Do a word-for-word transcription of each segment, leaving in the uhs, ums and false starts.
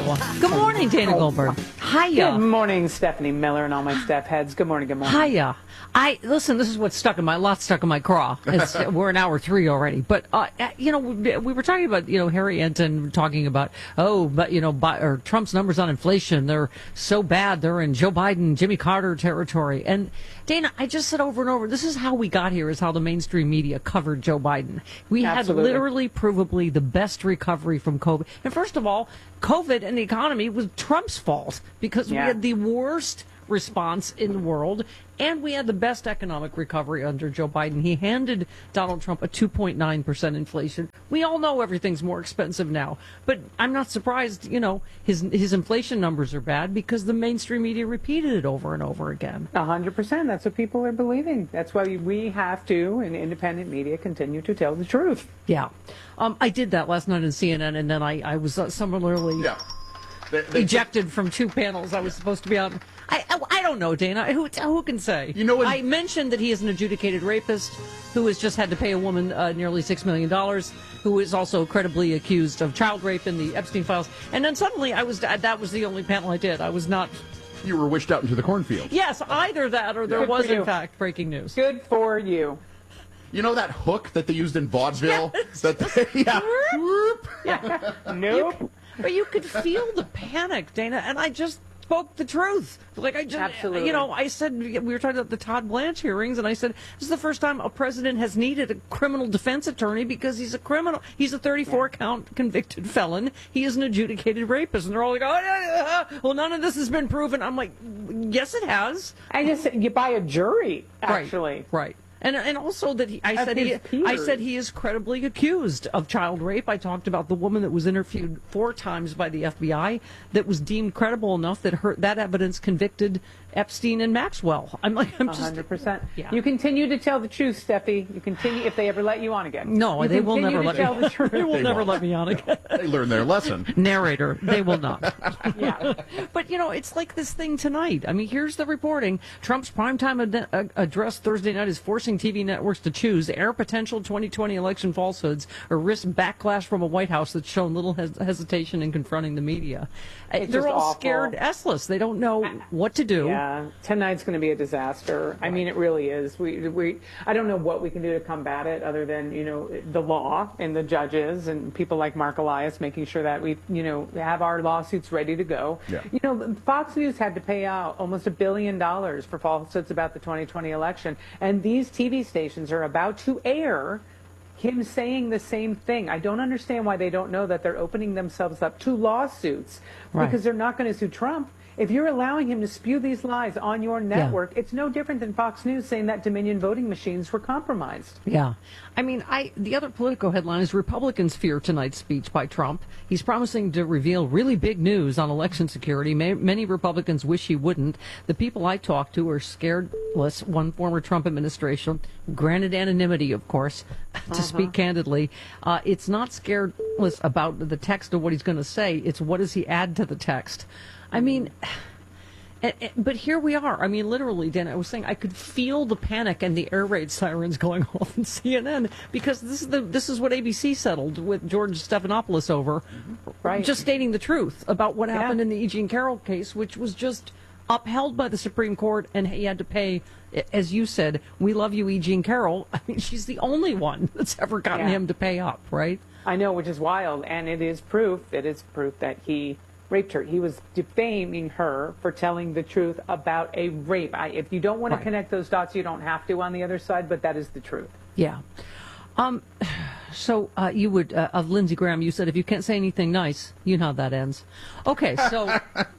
Good morning, Dana Goldberg. Hiya. Good morning, Stephanie Miller and all my staff heads. Good morning, good morning. Hiya. I listen. This is what's stuck in my lot stuck in my craw. It's, we're in hour three already, but uh, you know, we, we were talking about you know Harry Enton talking about oh, but you know, Bi- or Trump's numbers on inflation, they're so bad. They're in Joe Biden, Jimmy Carter territory. And Dana, I just said over and over, this is how we got here. Is how the mainstream media covered Joe Biden. We Absolutely. had literally, provably the best recovery from COVID. And first of all, COVID and the economy was Trump's fault because Yeah. we had the worst response in the world, and we had the best economic recovery under Joe Biden. He handed Donald Trump a two point nine percent inflation. We all know everything's more expensive now, but I'm not surprised, you know, his his inflation numbers are bad because the mainstream media repeated it over and over again. A hundred percent. That's what people are believing. That's why we have to, in independent media, continue to tell the truth. Yeah. Um, I did that last night in C N N, and then I, I was uh, similarly Yeah. They, they ejected from two panels I was supposed to be on. I, I, I don't know, Dana. Who, who can say? You know what- I mentioned that he is an adjudicated rapist who has just had to pay a woman uh, nearly six million dollars, who is also credibly accused of child rape in the Epstein files. And then suddenly I was that was the only panel I did. I was not. You were wished out into the cornfield. Yes, either that or there Good was, for in you. fact, breaking news. Good for you. You know that hook that they used in vaudeville? Yes. That they, yeah. Whoop. Yeah. Nope. But you could feel the panic, Dana, and I just spoke the truth. Like I just, Absolutely. you know, I said we were talking about the Todd Blanche hearings, and I said this is the first time a president has needed a criminal defense attorney because he's a criminal. He's a thirty-four count convicted felon. He is an adjudicated rapist, and they're all like, oh, yeah, yeah. Well, none of this has been proven. I'm like, yes, it has. I just said you buy a jury, actually. Right. Right. And and also that he, I Of said he, his I peers. said he is credibly accused of child rape. I talked about the woman that was interviewed four times by the F B I that was deemed credible enough that her that evidence convicted Epstein and Maxwell. I'm like I'm A just hundred percent. Yeah. You continue to tell the truth, Steffi. You continue if they ever let you on again. no, You they will continue never to let tell me. the truth. They will They never won't. let me on again. They learned their lesson. Narrator, they will not. Yeah. But, you know, it's like this thing tonight. I mean, here's the reporting. Trump's primetime ad- uh, address Thursday night is forcing T V networks to choose air potential twenty twenty election falsehoods or risk backlash from a White House that's shown little hes- hesitation in confronting the media. Uh, It's They're just all awful. scared essless. They don't know what to do. Yeah, tonight's going to be a disaster. I mean, it really is. We, we, I don't know what we can do to combat it other than, you know, the law and the judges and people like Mark Elias making sure that we, you know, have our lawsuits ready to go. Yeah. You know, Fox News had to pay out almost a billion dollars for falsehoods about the twenty twenty election, and these T V stations are about to air him saying the same thing. I don't understand why they don't know that they're opening themselves up to lawsuits Right. because they're not going to sue Trump. If you're allowing him to spew these lies on your network, it's no different than Fox News saying that Dominion voting machines were compromised. Yeah. I mean, I the other Politico headline is Republicans fear tonight's speech by Trump. He's promising to reveal really big news on election security. May, many Republicans wish he wouldn't. The people I talked to are scaredless. One former Trump administration, granted anonymity, of course, to speak candidly. Uh, it's not scaredless about the text of what he's going to say. It's what does he add to the text. I mean, and, and- but here we are. I mean, literally, Dan, I was saying I could feel the panic and the air raid sirens going off in C N N because this is the this is what A B C settled with George Stephanopoulos over, Right. just stating the truth about what happened Yeah. in the E. Jean Carroll case, which was just upheld by the Supreme Court, and he had to pay, as you said, we love you, E. Jean Carroll. I mean, she's the only one that's ever gotten Yeah. him to pay up, right? I know, which is wild, and it is proof. It is proof that he raped her. He was defaming her for telling the truth about a rape. I, if you don't want Right. to connect those dots, you don't have to on the other side, but that is the truth. Yeah. Um, so uh, you would, uh, of Lindsey Graham, you said if you can't say anything nice, you know how that ends. Okay, so,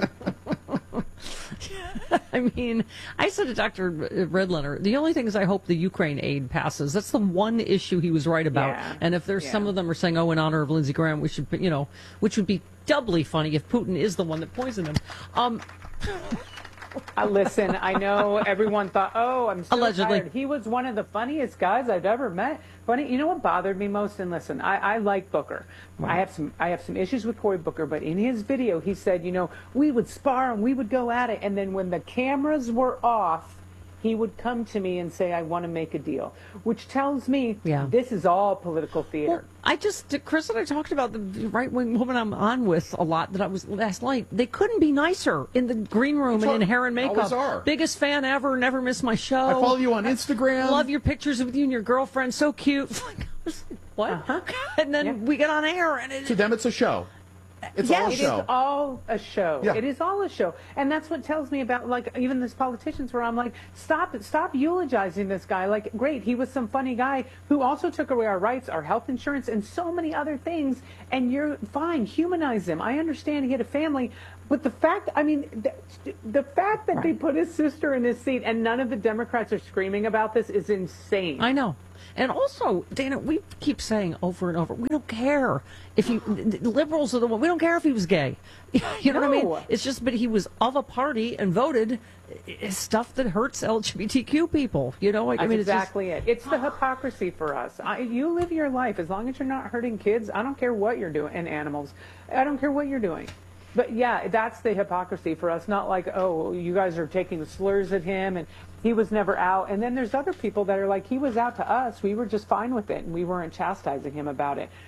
I mean, I said to Doctor Redlener, the only thing is I hope the Ukraine aid passes. That's the one issue he was right about. Yeah. And if there's Yeah. some of them are saying, oh, in honor of Lindsey Graham, we should, you know, which would be doubly funny if Putin is the one that poisoned him. Um, Uh, listen, I know everyone thought, oh, I'm so Allegedly. tired. He was one of the funniest guys I've ever met. Funny, you know what bothered me most? And listen, I, I like Booker. I have some I have some issues with Cory Booker, but in his video, he said, you know, we would spar and we would go at it. And then when the cameras were off, he would come to me and say, I want to make a deal, which tells me Yeah. this is all political theater. Well, I just, Chris and I talked about the right wing woman I'm on with a lot that I was last night. They couldn't be nicer in the green room and in hair and makeup. Always are. Biggest fan ever, never miss my show. I follow you on Instagram. Love your pictures with you and your girlfriend, so cute. What? Uh-huh. And then Yeah. we get on air and it, To them, it's a show. It's Yes. all a It show. is all a show. Yeah. It is all a show. And that's what tells me about, like, even this politicians where I'm like, stop it. Stop eulogizing this guy. Like, great, he was some funny guy who also took away our rights, our health insurance, and so many other things. And you're fine. Humanize him. I understand he had a family. But the fact, I mean, the, the fact that they put his sister in his seat and none of the Democrats are screaming about this is insane. I know. And also, Dana, we keep saying over and over, we don't care if you, liberals are the one, we don't care if he was gay. You know what I mean? No. It's just, but he was of a party and voted eh, stuff that hurts L G B T Q people. You know, like, I That's mean, exactly it. It's the hypocrisy for us. I, you live your life as long as you're not hurting kids. I don't care what you're doing, and animals. I don't care what you're doing. But yeah, that's the hypocrisy for us. Not like, oh, you guys are taking slurs at him, and he was never out. And then there's other people that are like, he was out to us. We were just fine with it, and we weren't chastising him about it.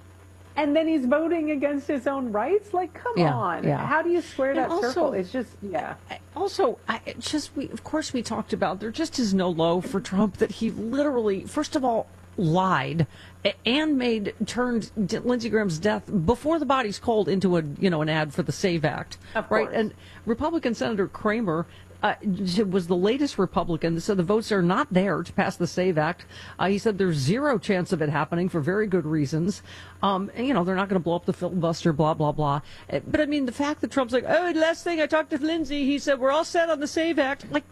And then he's voting against his own rights. Like, come Yeah, on. yeah. How do you square And that also- circle? It's just, yeah. I- also, I it just we of course we talked about there just is no low for Trump that he literally, first of all, lied a- and made turned D- Lindsey Graham's death before the body's cold into a you know an ad for the SAVE Act, Of right? course. And Republican Senator Kramer. Uh, was the latest Republican, so the votes are not there to pass the SAVE Act. Uh, he said there's zero chance of it happening for very good reasons. Um, and, you know, they're not going to blow up the filibuster, blah, blah, blah. Uh, But, I mean, the fact that Trump's like, oh, last thing I talked to Lindsey, he said, we're all set on the SAVE Act. Like,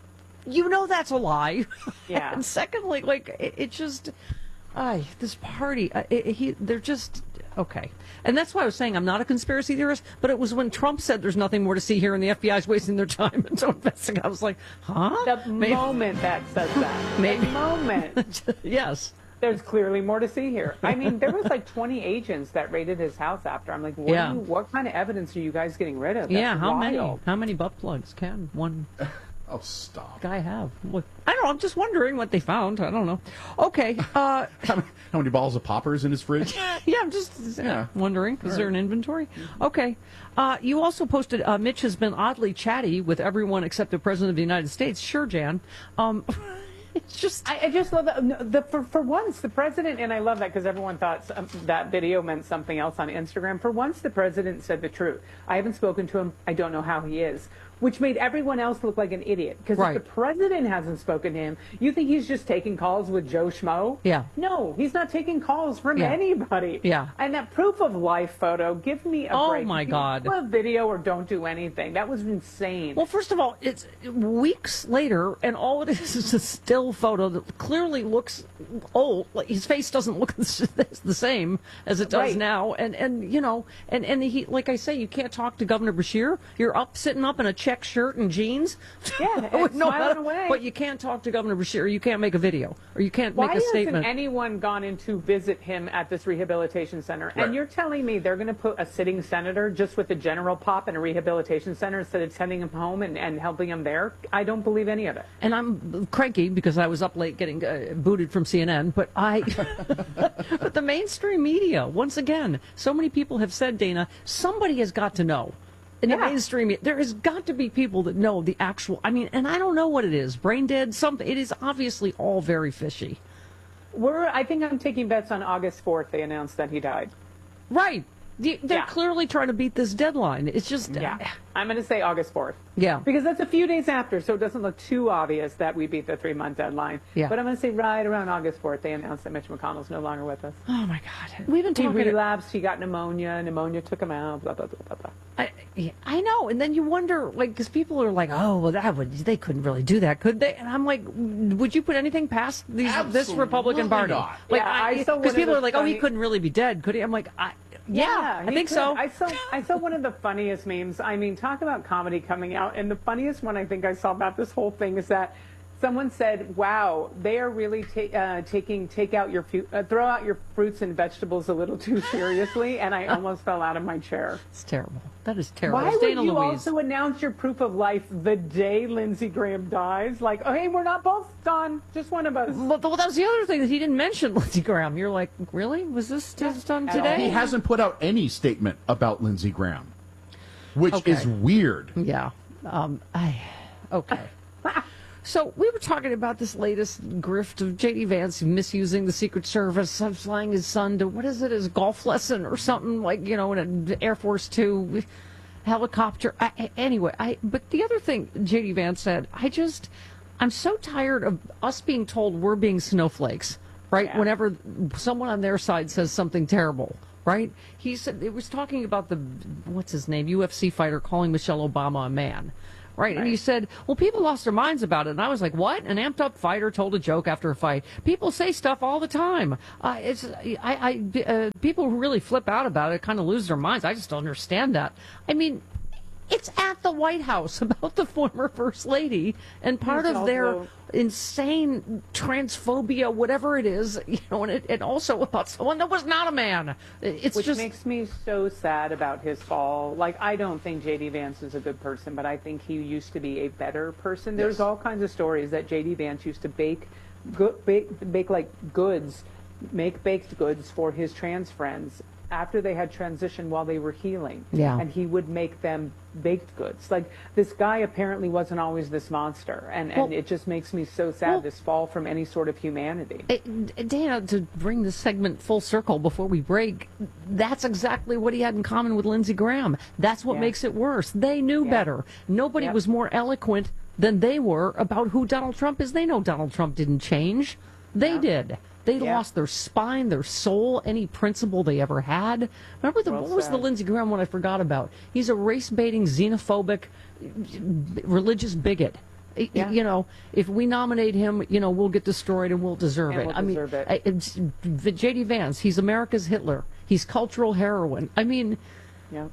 you know that's a lie. Yeah. And secondly, like, it, it just, ay, this party, uh, it, he, they're just, okay. And that's why I was saying I'm not a conspiracy theorist, but it was when Trump said there's nothing more to see here and the F B I is wasting their time and so investing. I was like, huh? The Maybe- moment that says that. Maybe. The moment. Yes. There's clearly more to see here. I mean, there was like twenty agents that raided his house after. I'm like, what, Yeah. do you, what kind of evidence are you guys getting rid of? That's Yeah, how many? wild. How many butt plugs can one Oh, stop. guy have? What- I don't know. I'm just wondering what they found. I don't know. Okay. Uh, How many, how many balls of poppers in his fridge? yeah, I'm just uh, Yeah. wondering. Is there an inventory? Okay. Uh, you also posted uh, Mitch has been oddly chatty with everyone except the President of the United States. Sure, Jan. Um, it's just. I, I just love that. No, the, for, for once, the president, and I love that because everyone thought some, that video meant something else on Instagram. For once, the president said the truth. I haven't spoken to him. I don't know how he is. Which made everyone else look like an idiot. Because Right. if the president hasn't spoken to him, you think he's just taking calls with Joe Schmo? Yeah. No, he's not taking calls from Yeah. anybody. Yeah. And that proof of life photo, give me a Oh, break. my You God. do a video or don't do anything. That was insane. Well, first of all, it's weeks later, and all it is is a still photo that clearly looks old. Like his face doesn't look the same as it does Right. now, and and you know, and and he, like I say, you can't talk to Governor Bashir. You're up, sitting up in a check shirt and jeans. Yeah, With and smiling how- away. But you can't talk to Governor Bashir. You can't make a video, or you can't Why make a statement. hasn't anyone gone in to visit him at this rehabilitation center? Right. And you're telling me they're going to put a sitting senator just with a general pop in a rehabilitation center instead of sending him home and, and helping him there? I don't believe any of it. And I'm cranky because I was up late getting uh, booted from C N N. But I, but the mainstream media, once again, so many people have said, Dana, somebody has got to know. In the Yeah. mainstream, me- there has got to be people that know the actual. I mean, and I don't know what it is. Brain dead. Something. It is obviously all very fishy. We're, I think I'm taking bets on August fourth. They announced that he died. Right. The- They're Yeah. clearly trying to beat this deadline. It's just. Yeah. I'm going to say August fourth. Yeah. Because that's a few days after, so it doesn't look too obvious that we beat the three-month deadline. Yeah. But I'm going to say right around August fourth, they announced that Mitch McConnell's no longer with us. Oh my God. We've been He talking. relapsed, he got pneumonia, pneumonia took him out, blah, blah, blah, blah, blah. I, yeah, I know, and then you wonder, like, because people are like, "Oh, well, that would they couldn't really do that, could they?" And I'm like, "Would you put anything past these this Absolutely Republican party?" not. Like, Yeah, I saw one because of people the are like, "Oh, he funny- couldn't really be dead, could he?" I'm like, I, "Yeah, I he think could. so." I saw I saw one of the funniest memes. I mean, talk about comedy coming out, and the funniest one I think I saw about this whole thing is that Someone said, "Wow, they are really ta- uh, taking take out your fu- uh, throw out your fruits and vegetables a little too seriously," and I almost fell out of my chair. It's terrible. That is terrible. Why would Dana you Louise. also announce your proof of life the day Lindsey Graham dies? Like, oh, hey, we're not both done, just one of us. Well, th- well, that was the other thing that he didn't mention, Lindsey Graham. You're like, really? Was this just done At all. today? He hasn't put out any statement about Lindsey Graham, which Okay. is weird. Yeah. Um, I, okay. So we were talking about this latest grift of J D Vance misusing the Secret Service, uh, flying his son to, what is it, his golf lesson or something, like, you know, in an Air Force Two helicopter. I, I- anyway, I. But the other thing J D Vance said, I just, I'm so tired of us being told we're being snowflakes, right? Yeah. Whenever someone on their side says something terrible. Right? He said, it was talking about the, what's his name, U F C fighter calling Michelle Obama a man. Right? And he said, well, people lost their minds about it. And I was like, what? An amped up fighter told a joke after a fight. People say stuff all the time. Uh, it's, I, I, uh, people who really flip out about it kind of lose their minds. I just don't understand that. I mean, it's at the White House about the former First Lady, and part It's of their also- insane transphobia, whatever it is, you know, and, it, and also about someone that was not a man. It's Which just makes me so sad about his fall. Like, I don't think J D Vance is a good person, but I think he used to be a better person. There's Yes. all kinds of stories that J D Vance used to bake, go, bake, bake like goods, make baked goods for his trans friends after they had transitioned while they were healing. Yeah. And he would make them baked goods. Like, this guy apparently wasn't always this monster. And, and Well- it just makes me so sad, well- this fall from any sort of humanity. It, Dana, to bring this segment full circle before we break, that's exactly what he had in common with Lindsey Graham. That's what Yeah. makes it worse. They knew Yeah. better. Nobody Yep. was more eloquent than they were about who Donald Trump is. They know Donald Trump didn't change. They Yeah. did. They Yeah. lost their spine, their soul, any principle they ever had. Remember, the, Well what was the said. Lindsey Graham one I forgot about? He's a race-baiting, xenophobic, religious bigot. Y- Yeah. You know, if we nominate him, you know, we'll get destroyed and we'll deserve And it. we'll I mean, deserve it. I- it's, V- J D Vance, he's America's Hitler. He's cultural heroin. I mean, Yeah.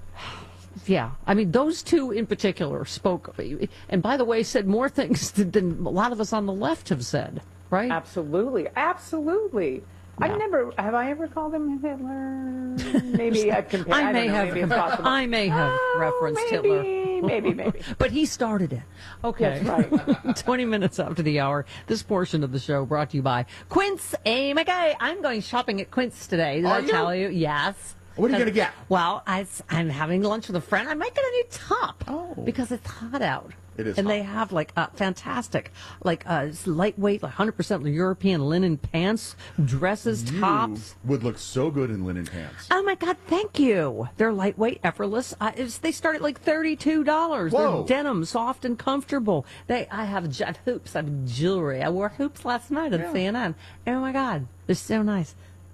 yeah. I mean, those two in particular spoke, and by the way, said more things than a lot of us on the left have said, right? Absolutely, absolutely. Yeah. I've never have I ever called him Hitler? Maybe I've compared. I I, may don't know, have, maybe it's possible. I may have Oh, referenced maybe, Hitler. Maybe, maybe. But he started it. Okay. That's right. twenty minutes after the hour. This portion of the show brought to you by Quince A. McKay. I'm going shopping at Quince today. Did Are I you? tell you? Yes. What are you gonna get? Well, I, am having lunch with a friend. I might get a new top. Oh. Because it's hot out. It is And hot. they have like uh, fantastic, like uh, lightweight, like one hundred percent European linen pants, dresses, tops. You would look so good in linen pants. Oh my God! Thank you. They're lightweight, effortless. Uh, it's, they start at like thirty-two dollars. They're Whoa. denim, soft and comfortable. They. I have j- hoops. I have jewelry. I wore hoops last night on Yeah. C N N. Oh my God! They're so nice.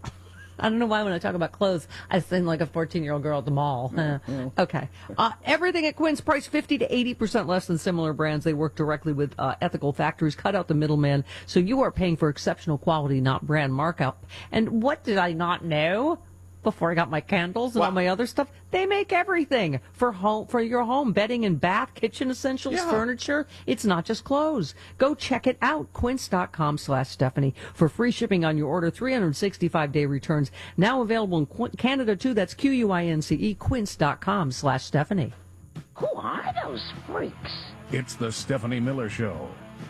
I don't know why when I talk about clothes, I seem like a fourteen-year-old girl at the mall. Uh, okay. Uh, everything at Quinn's priced fifty to eighty percent less than similar brands. They work directly with uh, ethical factories, cut out the middleman, so you are paying for exceptional quality, not brand markup. And what did I not know? Before I got my candles and all What? my other stuff, they make everything for home, for your home, bedding and bath, kitchen essentials, Yeah. furniture. It's not just clothes. Go check it out. Quince.com slash Stephanie for free shipping on your order. three hundred sixty-five day returns. Now available in Qu- Canada too. That's Q U I N C E. Quince.com slash Stephanie. Who are those freaks? It's the Stephanie Miller Show.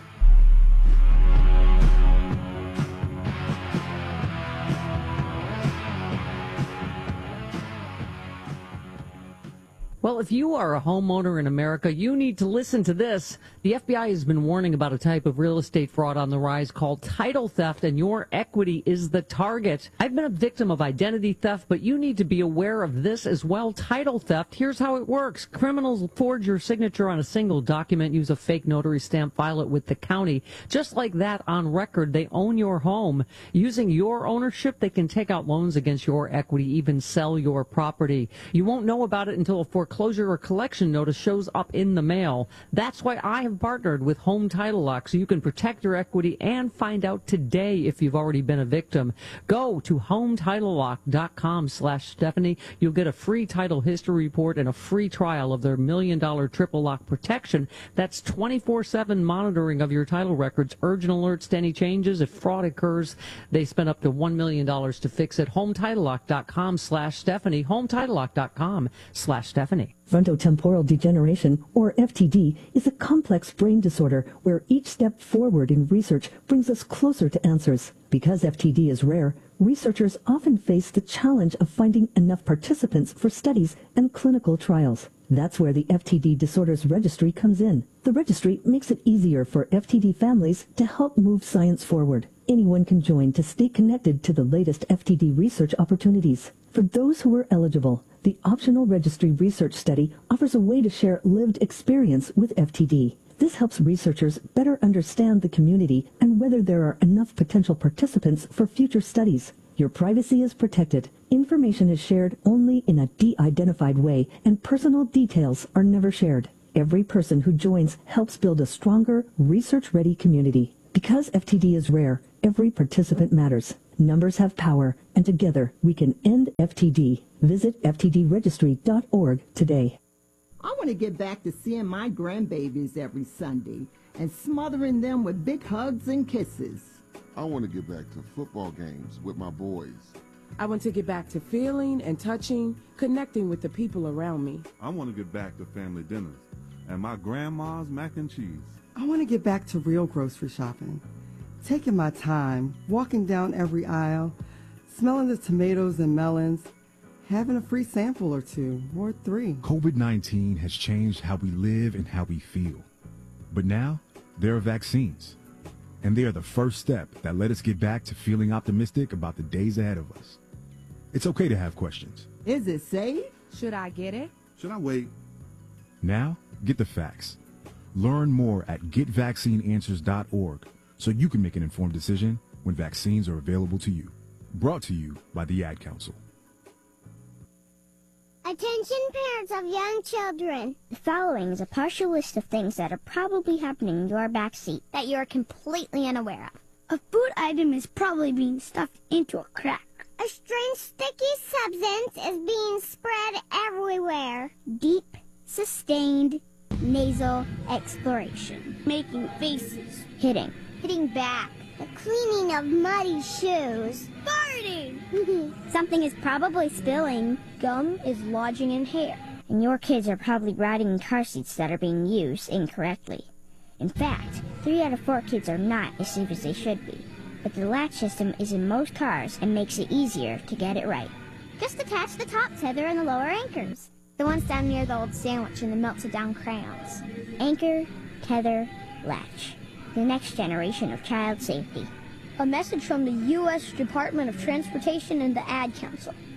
Well, if you are a homeowner in America, you need to listen to this. The F B I has been warning about a type of real estate fraud on the rise called title theft, and your equity is the target. I've been a victim of identity theft, but you need to be aware of this as well. Title theft, here's how it works. Criminals forge your signature on a single document, use a fake notary stamp, file it with the county. Just like that, on record, they own your home. Using your ownership, they can take out loans against your equity, even sell your property. You won't know about it until a foreclosure foreclosure or collection notice shows up in the mail. That's why I have partnered with Home Title Lock, so you can protect your equity and find out today if you've already been a victim. Go to home title lock dot com slash Stephanie. You'll get a free title history report and a free trial of their million dollar triple lock protection. That's twenty-four seven monitoring of your title records, urgent alerts to any changes. If fraud occurs, they spend up to one million dollars to fix it. home title lock dot com slash Stephanie. home title lock dot com slash Stephanie. Frontotemporal degeneration, or F T D, is a complex brain disorder where each step forward in research brings us closer to answers. Because F T D is rare, researchers often face the challenge of finding enough participants for studies and clinical trials. That's where the F T D Disorders Registry comes in. The registry makes it easier for F T D families to help move science forward. Anyone can join to stay connected to the latest F T D research opportunities. For those who are eligible, the optional registry research study offers a way to share lived experience with F T D. This helps researchers better understand the community and whether there are enough potential participants for future studies. Your privacy is protected. Information is shared only in a de-identified way, and personal details are never shared. Every person who joins helps build a stronger, research-ready community. Because F T D is rare, every participant matters. Numbers have power, and together we can end F T D. Visit F T D registry dot org today. I want to get back to seeing my grandbabies every Sunday and smothering them with big hugs and kisses. I want to get back to football games with my boys. I want to get back to feeling and touching, connecting with the people around me. I want to get back to family dinners and my grandma's mac and cheese. I want to get back to real grocery shopping, taking my time, walking down every aisle, smelling the tomatoes and melons, having a free sample or two, or three. COVID nineteen has changed how we live and how we feel. But now, there are vaccines. And they are the first step that let us get back to feeling optimistic about the days ahead of us. It's okay to have questions. Is it safe? Should I get it? Should I wait? Now, get the facts. Learn more at get vaccine answers dot org so you can make an informed decision when vaccines are available to you. Brought to you by the Ad Council. Attention parents of young children. The following is a partial list of things that are probably happening in your backseat that you are completely unaware of. A food item is probably being stuffed into a crack. A strange sticky substance is being spread everywhere. Deep, sustained, nasal exploration. Making faces. Hitting. Hitting back. The cleaning of muddy shoes. Farting! Something is probably spilling. Gum is lodging in hair. And your kids are probably riding in car seats that are being used incorrectly. In fact, three out of four kids are not as safe as they should be. But the latch system is in most cars and makes it easier to get it right. Just attach the top tether and the lower anchors. The ones down near the old sandwich and the melted down crayons. Anchor, tether, latch. The next generation of child safety. A message from the U S Department of Transportation and the Ad Council.